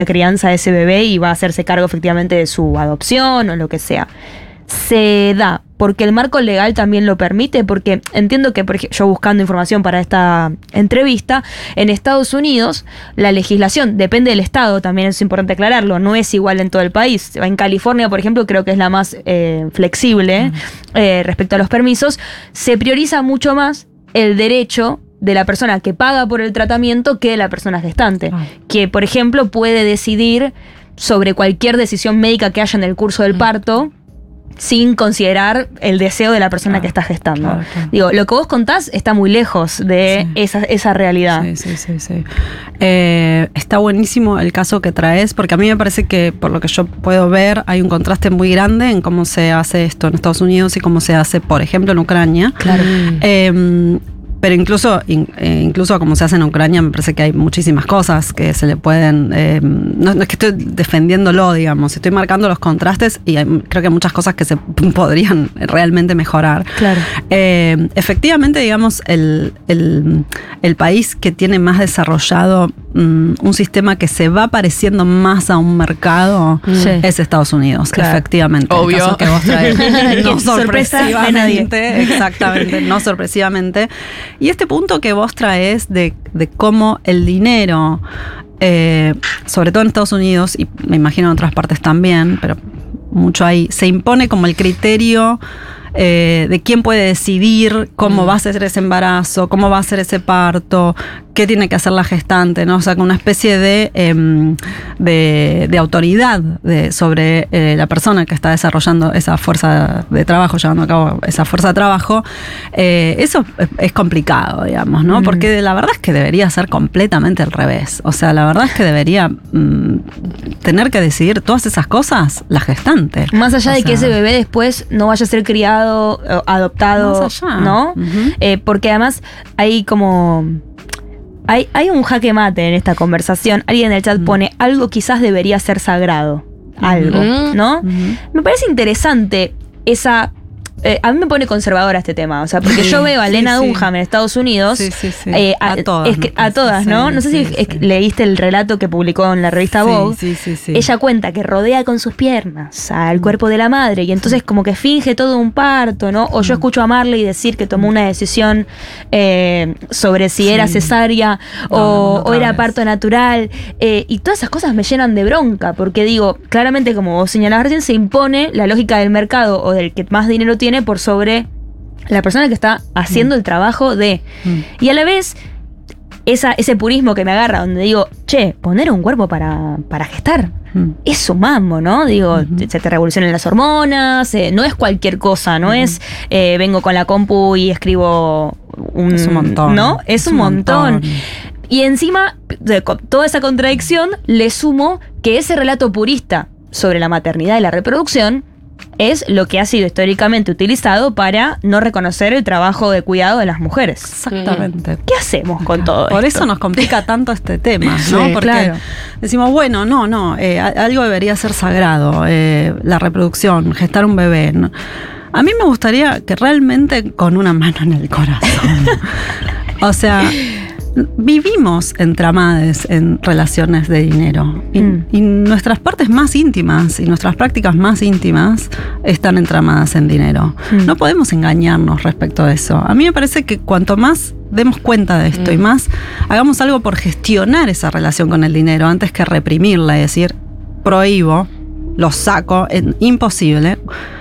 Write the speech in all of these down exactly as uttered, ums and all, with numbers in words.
crianza de ese bebé y va a hacerse cargo efectivamente de su adopción o lo que sea. Se da porque el marco legal también lo permite, porque entiendo que, por ejemplo, yo buscando información para esta entrevista, en Estados Unidos la legislación depende del estado, también es importante aclararlo, no es igual en todo el país. En California, por ejemplo, creo que es la más eh, flexible mm. eh, respecto a los permisos. Se prioriza mucho más el derecho de la persona que paga por el tratamiento que de la persona gestante, ah. que, por ejemplo, puede decidir sobre cualquier decisión médica que haya en el curso del mm. parto, sin considerar el deseo de la persona claro, que está gestando. Claro, claro. Digo, lo que vos contás está muy lejos de sí. esa, esa realidad. Sí, sí, sí, sí. Eh, está buenísimo el caso que traes, porque a mí me parece que, por lo que yo puedo ver, hay un contraste muy grande en cómo se hace esto en Estados Unidos y cómo se hace, por ejemplo, en Ucrania. Claro. Eh, Pero incluso, in, eh, incluso como se hace en Ucrania, me parece que hay muchísimas cosas que se le pueden... Eh, no, no es que estoy defendiéndolo, digamos, estoy marcando los contrastes y hay, creo que hay muchas cosas que se podrían realmente mejorar. Claro. Eh, efectivamente, digamos, el, el, el país que tiene más desarrollado um, un sistema que se va pareciendo más a un mercado sí. es Estados Unidos, claro. efectivamente. Obvio. El caso que vos traes. No sorpresivamente. Exactamente, no sorpresivamente. Y este punto que vos traes de, de cómo el dinero, eh, sobre todo en Estados Unidos, y me imagino en otras partes también, pero mucho ahí, se impone como el criterio eh, de quién puede decidir cómo mm. va a ser ese embarazo, cómo va a ser ese parto, qué tiene que hacer la gestante, ¿no? O sea, una especie de, eh, de, de autoridad de, sobre eh, la persona que está desarrollando esa fuerza de trabajo, llevando a cabo esa fuerza de trabajo. Eh, eso es, es complicado, digamos, ¿no? Mm. Porque la verdad es que debería ser completamente al revés. O sea, la verdad es que debería mm, tener que decidir todas esas cosas la gestante. Más allá o de sea, que ese bebé después no vaya a ser criado, adoptado, más allá. ¿no? Uh-huh. Eh, porque además hay como... Hay, hay un jaque mate en esta conversación. Alguien en el chat mm. pone, algo quizás debería ser sagrado. Algo, mm-hmm. ¿no? Mm-hmm. Me parece interesante esa... Eh, a mí me pone conservadora este tema, o sea, porque sí, yo veo a sí, Lena sí. Dunham en Estados Unidos, sí, sí, sí. Eh, a, a todas, es que, a todas, ¿no? Sí, no sé sí, si sí. es, leíste el relato que publicó en la revista sí, Vogue. Sí, sí, sí. Ella cuenta que rodea con sus piernas al cuerpo de la madre y entonces como que finge todo un parto, ¿no? O yo escucho a Marley decir que tomó una decisión eh, sobre si sí. era cesárea no, o, no, o era vez. parto natural, eh, y todas esas cosas me llenan de bronca, porque digo, claramente como vos señalabas recién, se impone la lógica del mercado o del que más dinero tiene por sobre la persona que está haciendo mm. el trabajo de... Mm. Y a la vez, esa, ese purismo que me agarra, donde digo, che, poner un cuerpo para, para gestar, mm. es un mambo, ¿no? Digo, mm-hmm. se te revolucionan las hormonas, eh, no es cualquier cosa, no mm-hmm. es eh, vengo con la compu y escribo un... Es un montón. ¿No? Es, es un, un montón. montón. Y encima, de toda esa contradicción, le sumo que ese relato purista sobre la maternidad y la reproducción es lo que ha sido históricamente utilizado para no reconocer el trabajo de cuidado de las mujeres. Exactamente. ¿Qué hacemos con todo Por esto? eso nos complica tanto este tema, ¿no? Sí, porque claro. decimos, bueno, no, no, eh, algo debería ser sagrado, eh, la reproducción, gestar un bebé, ¿no? A mí me gustaría que realmente con una mano en el corazón, o sea... Vivimos entramadas en relaciones de dinero y, mm. y nuestras partes más íntimas y nuestras prácticas más íntimas están entramadas en dinero. Mm. No podemos engañarnos respecto a eso. A mí me parece que cuanto más demos cuenta de esto mm. y más hagamos algo por gestionar esa relación con el dinero antes que reprimirla y decir, prohíbo, lo saco, es imposible.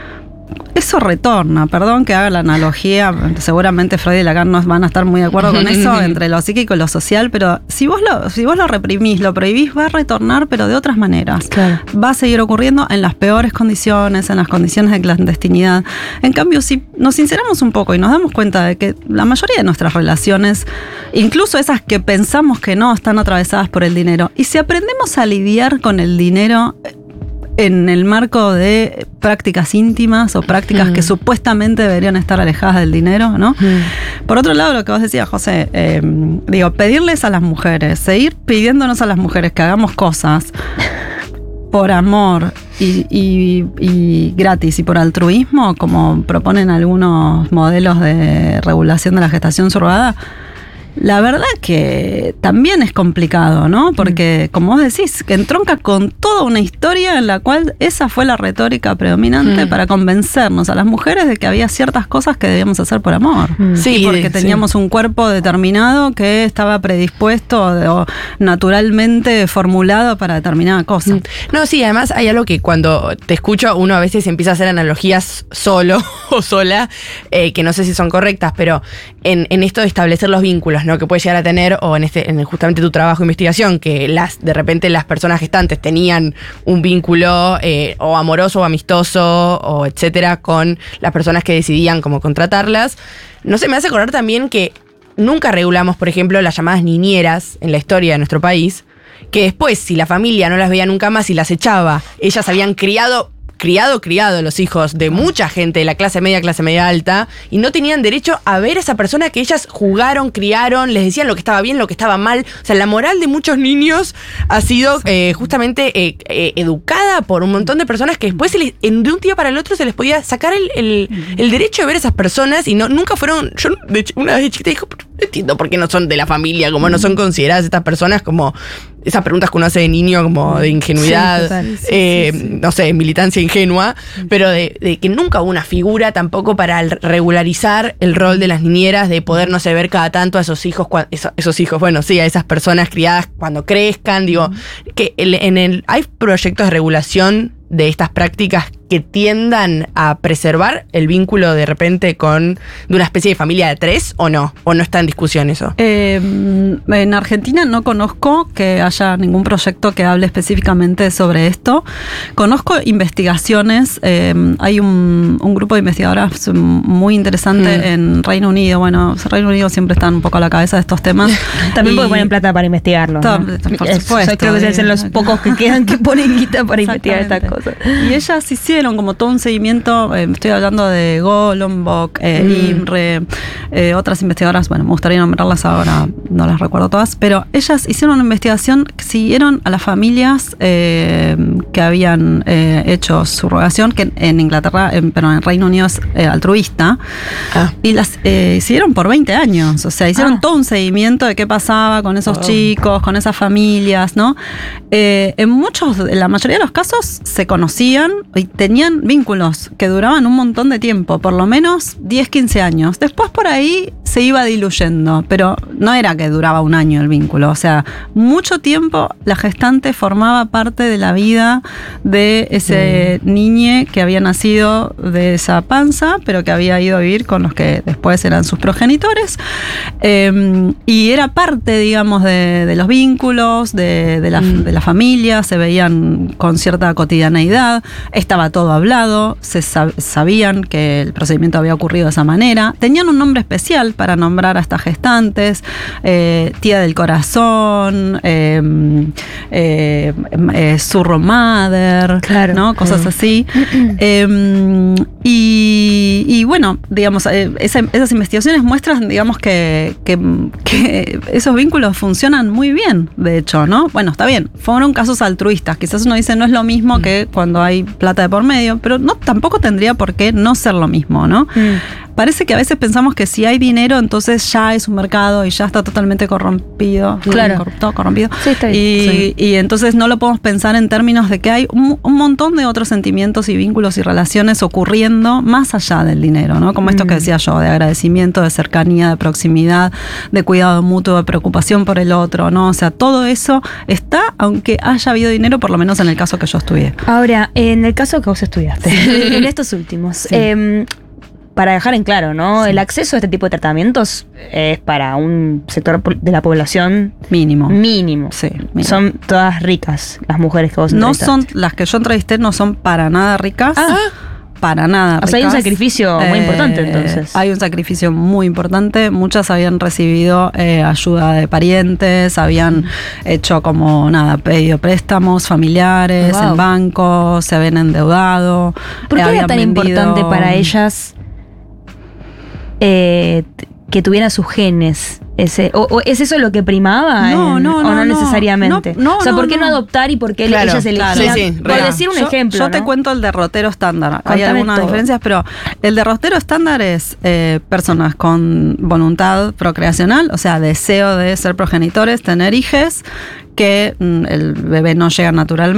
Eso retorna, perdón que haga la analogía, seguramente Freud y Lacan no van a estar muy de acuerdo con eso, entre lo psíquico y lo social, pero si vos lo, si vos lo reprimís, lo prohibís, va a retornar, pero de otras maneras. Claro. Va a seguir ocurriendo en las peores condiciones, en las condiciones de clandestinidad. En cambio, si nos sinceramos un poco y nos damos cuenta de que la mayoría de nuestras relaciones, incluso esas que pensamos que no, están atravesadas por el dinero, y si aprendemos a lidiar con el dinero en el marco de prácticas íntimas o prácticas mm. que supuestamente deberían estar alejadas del dinero, ¿no? Mm. Por otro lado, lo que vos decías, José, eh, digo, pedirles a las mujeres, seguir pidiéndonos a las mujeres que hagamos cosas por amor y, y, y gratis y por altruismo, como proponen algunos modelos de regulación de la gestación subrogada, La verdad que también es complicado, ¿no? Porque, mm. como vos decís, que entronca con toda una historia en la cual esa fue la retórica predominante mm. para convencernos a las mujeres de que había ciertas cosas que debíamos hacer por amor. Mm. Sí, y porque teníamos sí. un cuerpo determinado que estaba predispuesto o naturalmente formulado para determinada cosa. Mm. No, sí, además hay algo que cuando te escucho uno a veces empieza a hacer analogías solo o sola, eh, que no sé si son correctas, pero en, en esto de establecer los vínculos, ¿no? Que puede llegar a tener, o en este, en justamente tu trabajo de investigación, que las, de repente las personas gestantes tenían un vínculo eh, o amoroso o amistoso o etcétera con las personas que decidían cómo contratarlas. No sé, me hace acordar también que nunca regulamos, por ejemplo, las llamadas niñeras en la historia de nuestro país, que después, si la familia no las veía nunca más y las echaba, ellas habían criado criado, criado los hijos de mucha gente de la clase media, clase media alta, y no tenían derecho a ver a esa persona que ellas jugaron, criaron, les decían lo que estaba bien, lo que estaba mal. O sea, la moral de muchos niños ha sido eh, justamente eh, eh, educada por un montón de personas que después se les, en, de un día para el otro se les podía sacar el, el, el derecho de ver a esas personas y no, nunca fueron. Yo de, una vez de chiquita dijo, no entiendo por qué no son de la familia, como no son consideradas estas personas como esas preguntas que uno hace de niño, como de ingenuidad, sí, total, sí, eh, sí, sí. no sé, militancia ingenua, pero de, de que nunca hubo una figura tampoco para regularizar el rol de las niñeras, de poder, no sé, ver cada tanto a esos hijos, esos, esos hijos, bueno, sí, a esas personas criadas cuando crezcan, digo, que el, en el hay proyectos de regulación de estas prácticas que tiendan a preservar el vínculo de repente con de una especie de familia de tres, ¿o no? ¿O no está en discusión eso? Eh, en Argentina no conozco que haya ningún proyecto que hable específicamente sobre esto. Conozco investigaciones, eh, hay un, un grupo de investigadoras muy interesante mm. en Reino Unido. Bueno, Reino Unido siempre están un poco a la cabeza de estos temas. También porque ponen plata para investigarlo, ¿no? Por supuesto. Creo que son los pocos que quedan que ponen guita para investigar estas cosas. Y ellas hicieron como todo un seguimiento, eh, estoy hablando de Golombok, eh, mm. IMRE, eh, otras investigadoras, bueno, me gustaría nombrarlas ahora, no las recuerdo todas, pero ellas hicieron una investigación que siguieron a las familias eh, que habían eh, hecho subrogación, que en Inglaterra, en, pero en Reino Unido es eh, altruista, ah. y las eh, siguieron por veinte años, o sea, hicieron ah. todo un seguimiento de qué pasaba con esos oh. chicos, con esas familias, ¿no? Eh, en muchos, en la mayoría de los casos se conocían y tenían vínculos que duraban un montón de tiempo, por lo menos diez, quince años. Después por ahí se iba diluyendo, pero no era que duraba un año el vínculo, o sea, mucho tiempo la gestante formaba parte de la vida de ese mm. niñe que había nacido de esa panza, pero que había ido a vivir con los que después eran sus progenitores, eh, y era parte, digamos, de, de los vínculos, de, de, la, mm. de la familia, se veían con cierta cotidianeidad, estaba todo hablado, se sab- sabían que el procedimiento había ocurrido de esa manera, tenían un nombre especial para nombrar a estas gestantes, eh, tía del corazón, eh, eh, eh, surro mother, claro, ¿no? Cosas claro. así. eh, y, y bueno, digamos, eh, esa, esas investigaciones muestran, digamos, que, que, que esos vínculos funcionan muy bien, de hecho, ¿no? Bueno, está bien, fueron casos altruistas, quizás uno dice no es lo mismo mm. que cuando hay plata de por medio, pero no, tampoco tendría por qué no ser lo mismo, ¿no? Mm. Parece que a veces pensamos que si hay dinero, entonces ya es un mercado y ya está totalmente corrompido. Claro. Corrupto, corrompido. Sí, está bien. Y, sí. y entonces no lo podemos pensar en términos de que hay un, un montón de otros sentimientos y vínculos y relaciones ocurriendo más allá del dinero, ¿no? Como mm. esto que decía yo, de agradecimiento, de cercanía, de proximidad, de cuidado mutuo, de preocupación por el otro, ¿no? O sea, todo eso está, aunque haya habido dinero, por lo menos en el caso que yo estudié. Ahora, en el caso que vos estudiaste, en estos últimos, sí. eh, para dejar en claro, ¿no? Sí. El acceso a este tipo de tratamientos es para un sector de la población mínimo. Mínimo. Sí, mínimo. Son todas ricas las mujeres que vos entrevistaste. No son, las que yo entrevisté no son para nada ricas. Ah. Para nada ricas. O sea, hay un sacrificio muy eh, importante entonces. Hay un sacrificio muy importante. Muchas habían recibido eh, ayuda de parientes, habían mm. hecho como, nada, pedido préstamos familiares wow. en bancos, se habían endeudado. ¿Por qué eh, era tan vendido... importante para ellas Eh, que tuviera sus genes. Ese, o, o ¿es eso lo que primaba? No, en- no, o no, no, no. necesariamente. No, no, o sea, ¿por qué no, no. adoptar y por qué Claro, ellas elegían? claro. Sí, sí, Por re. decir un Yo- ejemplo, Yo te ¿no? cuento el derrotero estándar. Hay Contame algunas todo. diferencias, pero el derrotero estándar es eh, personas con voluntad procreacional, o sea, deseo de ser progenitores, tener hijes, que mm, el bebé no llega naturalmente.